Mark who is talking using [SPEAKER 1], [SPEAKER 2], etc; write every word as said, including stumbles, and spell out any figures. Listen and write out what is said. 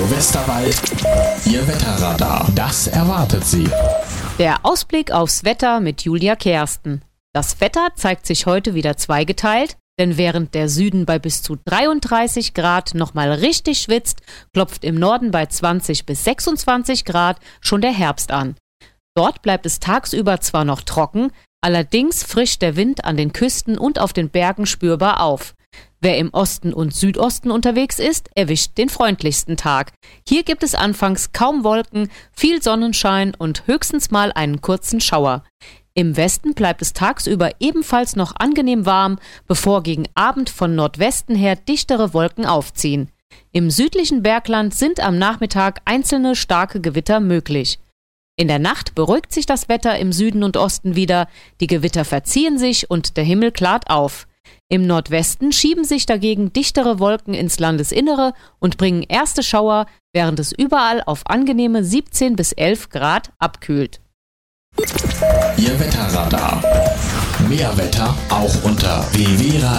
[SPEAKER 1] Radio Westerwald, Ihr Wetterradar. Das erwartet Sie.
[SPEAKER 2] Der Ausblick aufs Wetter mit Julia Kersten. Das Wetter zeigt sich heute wieder zweigeteilt, denn während der Süden bei bis zu dreiunddreißig Grad nochmal richtig schwitzt, klopft im Norden bei zwanzig bis sechsundzwanzig Grad schon der Herbst an. Dort bleibt es tagsüber zwar noch trocken, allerdings frischt der Wind an den Küsten und auf den Bergen spürbar auf. Wer im Osten und Südosten unterwegs ist, erwischt den freundlichsten Tag. Hier gibt es anfangs kaum Wolken, viel Sonnenschein und höchstens mal einen kurzen Schauer. Im Westen bleibt es tagsüber ebenfalls noch angenehm warm, bevor gegen Abend von Nordwesten her dichtere Wolken aufziehen. Im südlichen Bergland sind am Nachmittag einzelne starke Gewitter möglich. In der Nacht beruhigt sich das Wetter im Süden und Osten wieder, die Gewitter verziehen sich und der Himmel klart auf. Im Nordwesten schieben sich dagegen dichtere Wolken ins Landesinnere und bringen erste Schauer, während es überall auf angenehme siebzehn bis elf Grad abkühlt.
[SPEAKER 1] Ihr Wetterradar. Mehr Wetter auch unter w w w punkt